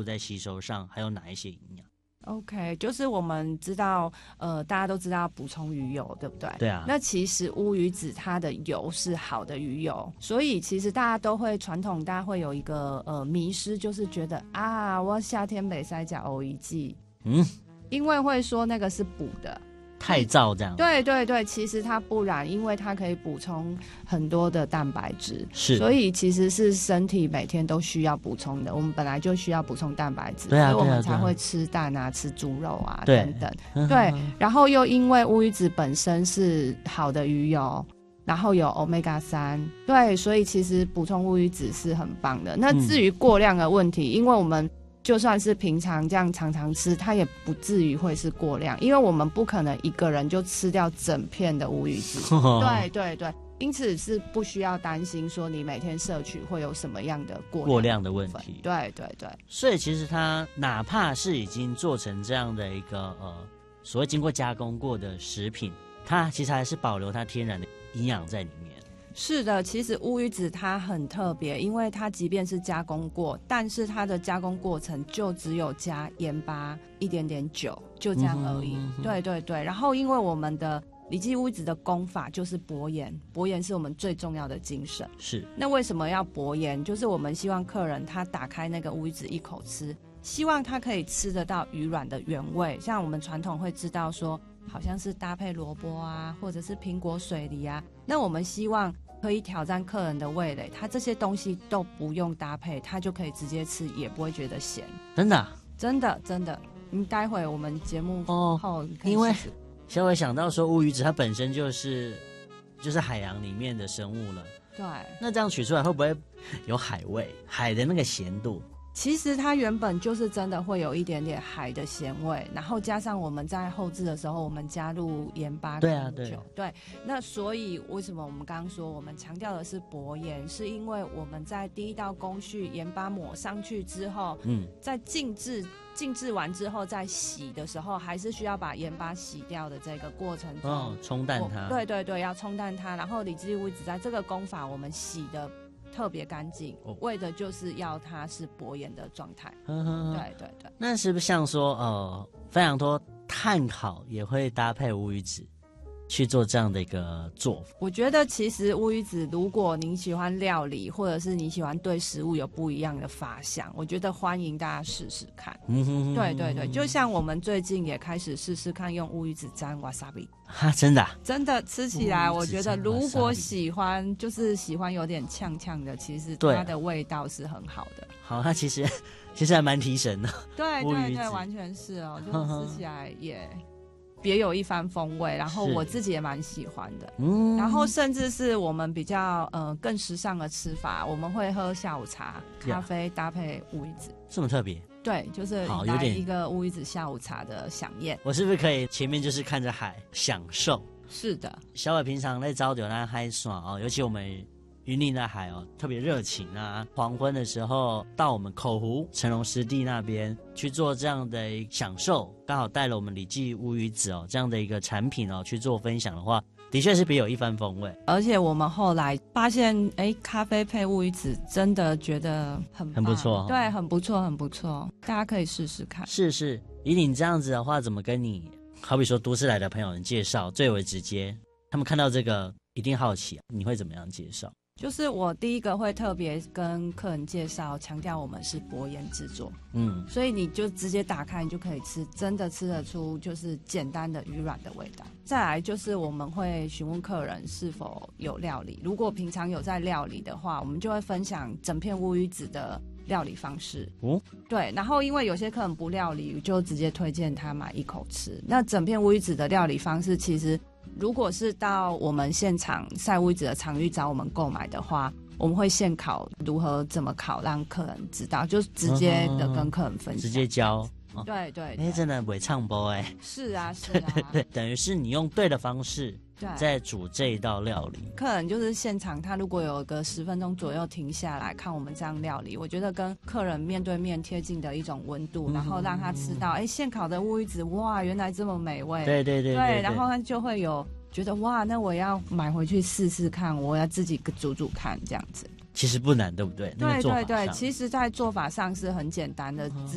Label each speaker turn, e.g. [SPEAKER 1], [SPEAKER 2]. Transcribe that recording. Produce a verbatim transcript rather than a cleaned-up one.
[SPEAKER 1] 在吸收上还有哪一些营养？
[SPEAKER 2] OK， 就是我们知道，呃，大家都知道补充鱼油，对不对？
[SPEAKER 1] 对啊。
[SPEAKER 2] 那其实乌鱼子它的油是好的鱼油，所以其实大家都会传统，大家会有一个呃迷失，就是觉得啊，我夏天没塞加欧一剂，
[SPEAKER 1] 嗯，
[SPEAKER 2] 因为会说那个是补的。
[SPEAKER 1] 太燥这样。
[SPEAKER 2] 对对对，其实它不然，因为它可以补充很多的蛋白质，
[SPEAKER 1] 是，
[SPEAKER 2] 所以其实是身体每天都需要补充的。我们本来就需要补充蛋白质，
[SPEAKER 1] 对啊，
[SPEAKER 2] 所以我们才会吃蛋啊、吃猪肉啊
[SPEAKER 1] 对
[SPEAKER 2] 等等。对，然后又因为乌鱼子本身是好的鱼油，然后有 omega 三，对，所以其实补充乌鱼子是很棒的。那至于过量的问题，嗯、因为我们就算是平常这样常常吃，它也不至于会是过量，因为我们不可能一个人就吃掉整片的乌鱼子。对对对，因此是不需要担心说你每天摄取会有什么样的过量的
[SPEAKER 1] 过量的问题。
[SPEAKER 2] 对对对，
[SPEAKER 1] 所以其实它哪怕是已经做成这样的一个呃所谓经过加工过的食品，它其实还是保留它天然的营养在里面。
[SPEAKER 2] 是的，其实乌鱼子它很特别，因为它即便是加工过，但是它的加工过程就只有加盐巴一点点酒，就这样而已。嗯、对对对，然后因为我们的李记乌鱼子的功法就是薄盐，薄盐是我们最重要的精神。
[SPEAKER 1] 是，那
[SPEAKER 2] 为什么要薄盐？就是我们希望客人他打开那个乌鱼子一口吃，希望他可以吃得到鱼卵的原味。像我们传统会知道说，好像是搭配萝卜啊，或者是苹果水梨啊，那我们希望可以挑战客人的味蕾，他这些东西都不用搭配，他就可以直接吃，也不会觉得咸。
[SPEAKER 1] 真的、啊？
[SPEAKER 2] 真的真的。你待会我们节目后
[SPEAKER 1] 哦，
[SPEAKER 2] 你可以试试，
[SPEAKER 1] 因为小伟想到说乌鱼子它本身就是就是海洋里面的生物了，
[SPEAKER 2] 对，
[SPEAKER 1] 那这样取出来会不会有海味，海的那个咸度？
[SPEAKER 2] 其实它原本就是真的会有一点点海的咸味，然后加上我们在后制的时候，我们加入盐巴跟酒，
[SPEAKER 1] 对啊对，
[SPEAKER 2] 对，那所以为什么我们刚刚说我们强调的是薄盐，是因为我们在第一道工序盐巴抹上去之后，嗯，在静置静置完之后再洗的时候，还是需要把盐巴洗掉的这个过程中，
[SPEAKER 1] 哦，冲淡它，
[SPEAKER 2] 对对对，要冲淡它，然后李记乌鱼子在这个功法我们洗的特别干净，哦，为的就是要它是薄盐的状态。呵呵，对对对。
[SPEAKER 1] 那是不是像说呃，非常多炭烤也会搭配乌鱼子去做这样的一个做法？
[SPEAKER 2] 我觉得其实乌鱼子，如果你喜欢料理，或者是你喜欢对食物有不一样的发想，我觉得欢迎大家试试看。嗯哼哼，对对对，就像我们最近也开始试试看用乌鱼子沾 wasabi。
[SPEAKER 1] 哈，真的、啊？
[SPEAKER 2] 真的吃起来，我觉得如果喜欢，就是喜欢有点呛呛的，其实它的味道是很好的。
[SPEAKER 1] 好，它其实其实还蛮提神的。
[SPEAKER 2] 对对对，完全是哦，就是吃起来也别有一番风味，然后我自己也蛮喜欢的。嗯，然后甚至是我们比较呃更时尚的吃法，我们会喝下午茶、咖啡搭配乌鱼子，
[SPEAKER 1] 这么特别。
[SPEAKER 2] 对，就是来一个乌鱼子下午茶的飨宴。
[SPEAKER 1] 我是不是可以前面就是看着海享受？
[SPEAKER 2] 是的，
[SPEAKER 1] 小伟平常在招酒那海爽哦，尤其我们云林的海哦，特别热情啊。黄昏的时候到我们口湖成龙湿地那边去做这样的享受，刚好带了我们李记乌鱼子哦这样的一个产品哦去做分享的话，的确是别有一番风味。
[SPEAKER 2] 而且我们后来发现，哎，咖啡配乌鱼子真的觉得很
[SPEAKER 1] 很不错，
[SPEAKER 2] 对，很不错，很不错，大家可以试试看。
[SPEAKER 1] 是是，以你这样子的话，怎么跟你好比说都市来的朋友们介绍最为直接？他们看到这个一定好奇，你会怎么样介绍？
[SPEAKER 2] 就是我第一个会特别跟客人介绍，强调我们是薄盐制作，嗯，所以你就直接打开，你就可以吃，真的吃得出就是简单的鱼卵的味道。再来就是我们会询问客人是否有料理，如果平常有在料理的话，我们就会分享整片乌鱼子的料理方式。哦，对，然后因为有些客人不料理，就直接推荐他买一口吃。那整片乌鱼子的料理方式，其实如果是到我们现场晒乌鱼子的场域找我们购买的话，我们会现烤如何怎么烤，让客人知道，就直接的跟客人分享，
[SPEAKER 1] 直接教。
[SPEAKER 2] 哦、对对，
[SPEAKER 1] 哎，真的会唱播哎，
[SPEAKER 2] 是啊是啊，
[SPEAKER 1] 对对对，等于是你用对的方式在煮这一道料理。
[SPEAKER 2] 客人就是现场，他如果有个十分钟左右停下来看我们这样料理，我觉得跟客人面对面贴近的一种温度，嗯、然后让他吃到，哎，现烤的乌鱼子，哇，原来这么美味。
[SPEAKER 1] 对对 对, 对, 对, 对，
[SPEAKER 2] 然后他就会有觉得哇，那我要买回去试试看，我要自己煮煮看，这样子。
[SPEAKER 1] 其实不难，对不对？
[SPEAKER 2] 对对对，其实在做法上是很简单的。